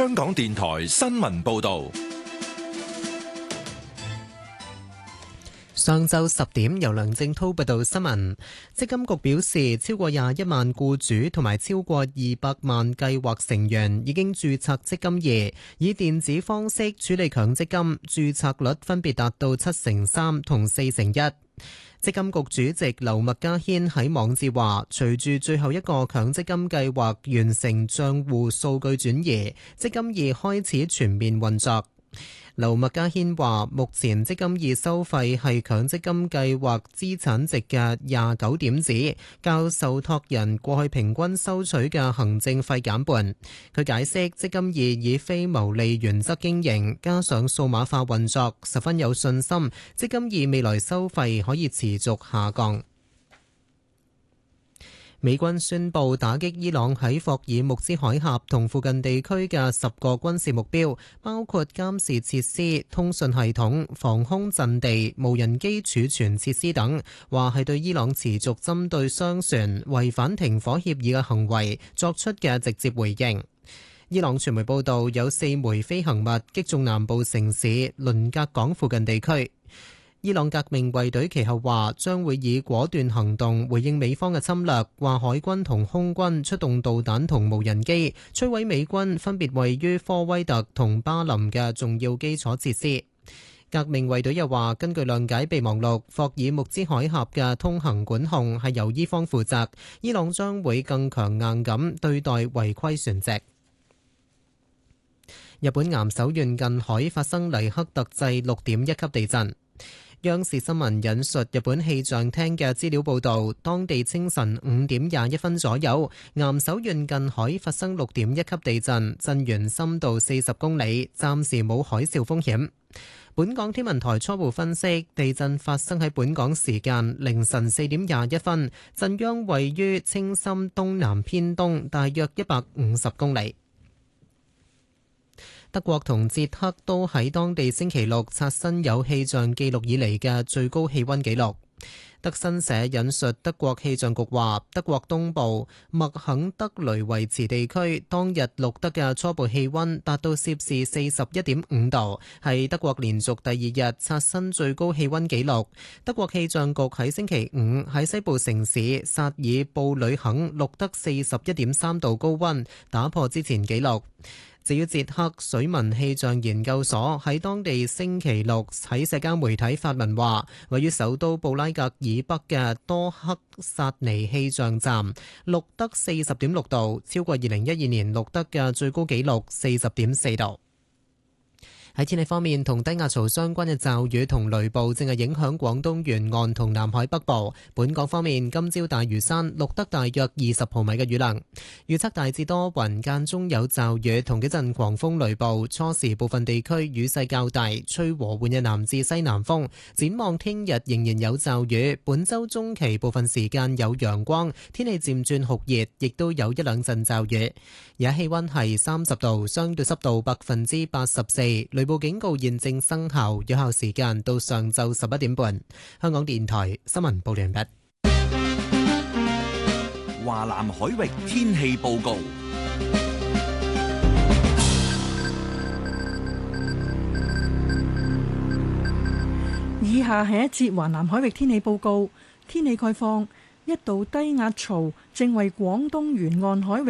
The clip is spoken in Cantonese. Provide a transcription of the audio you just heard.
香港電台新聞報道。 上晝10點，由梁正滔報道新聞。積金局表示，超過21萬僱主同埋超過200萬計劃成員已經註冊積金易，以電子方式處理強積金，註冊率分別達到3%同4%。積金局主席劉麥嘉軒喺網誌話，隨住最後一個強積金計劃完成帳戶數據轉移，積金易開始全面運作。劉麥嘉軒話：目前積金易收費係強積金計劃資產值嘅29點子，較受託人過去平均收取嘅行政費減半。佢解釋，積金易以非牟利原則經營，加上數碼化運作，十分有信心，積金易未來收費可以持續下降。美軍宣布打擊伊朗喺霍爾木茲海峽同附近地區嘅10個軍事目標，包括監視設施、通訊系統、防空陣地、無人機儲存設施等，話係對伊朗持續針對商船違反停火協議嘅行為作出嘅直接回應。伊朗傳媒報道，有4枚飛行物擊中南部城市倫格港附近地區。伊朗革命衛隊其後話將會以果斷行動回應美方嘅侵略，話海軍同空軍出動導彈同無人機摧毀美軍分別位於科威特同巴林嘅重要基礎設施。革命衛隊又話，根據諒解備忘錄，霍爾木茲海峽嘅通行管控係由伊方負責，伊朗將會更強硬咁對待違規船隻。日本岩手縣近海發生黎克特制6.1級地震。央視新聞引述日本氣象廳嘅資料報導，當地清晨5點21分左右，岩手縣近海發生6.1級地震，震源深度40公里，暫時冇海嘯風險。本港天文台初步分析，地震發生喺本港時間凌晨4點21分，震央位於青森東南偏東，大約150公里。德國同捷克都喺當地星期六刷新有氣象記錄以嚟嘅最高氣溫紀錄。德新社引述德國氣象局話，德國東部麥肯德雷維茨地區當日錄得嘅初步氣溫達到攝氏41.5度，係德國連續第2日刷新最高氣溫紀錄。德國氣象局喺星期5喺西部城市薩爾布呂肯錄得41.3度高溫，打破之前紀錄。至於捷克水文氣象研究所喺當地星期六喺社交媒體發文話，位於首都布拉格以北嘅多克薩尼氣象站錄得40.6度，超過2012年錄得嘅最高紀錄40.4度。喺天氣方面，同低壓槽相關嘅驟雨同雷暴正係影響廣東沿岸同南海北部。本港方面，今朝大嶼山錄得大約20毫米嘅雨量。預測大致多雲，間中有驟雨同幾陣狂風雷暴，初時部分地區雨勢較大，吹和緩嘅南至西南風。展望聽日仍然有驟雨，本週中期部分時間有陽光，天氣漸轉酷熱，亦都有一兩陣驟雨。而家氣溫係30度，相對濕度84%。雷暴警告現正生效，有效時間到上晝11點半。香港電台新聞報道完畢。 華南海域天氣報告。 以下係一節華南海域天氣報告。天氣概況：一道低壓槽正為廣東沿岸海域